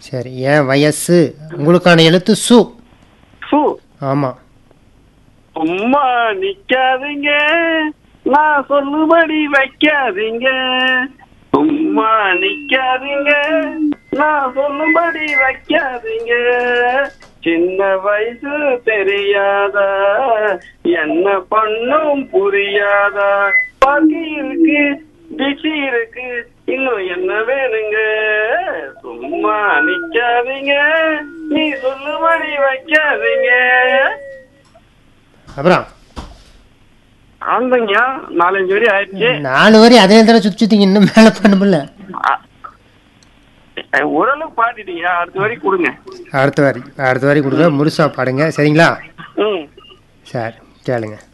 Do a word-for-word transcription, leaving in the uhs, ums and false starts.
சரி, என் வயசு. உங்களுக்கான எழுத்து சு. சு. ஆமா. சும்மா நிக்காதீங்க, நான் சொல்லுபடி வைக்காதீங்க. சும்மா நிக்காதீங்க, நான் சொல்லுபடி வைக்காதீங்க. சின்ன வயசு தெரியாதா, என்ன பண்ணும் புரியாதா. பாக்கி இருக்கு, பிசி இருக்கு, இன்னும் என்ன வேணுங்க. சும்மா நிக்காதீங்க, நீ சொல்லுபடி வைக்காதீங்க. அப்புறம் ஆந்தங்கயா நாலஞ்சு வரி ஆயிடுச்சு. நாலு வரி அதே தடவை சுத்தி சுத்தி இன்னும் மேல பண்ணுமில்ல. ஓரளவு பாடிட்டீங்க, அடுத்த வரி கொடுங்க. அடுத்த வரி அடுத்த வரி கொடுங்க, முழுசா பாடுங்க. சரிங்களா? ம் சரி, கேளுங்க.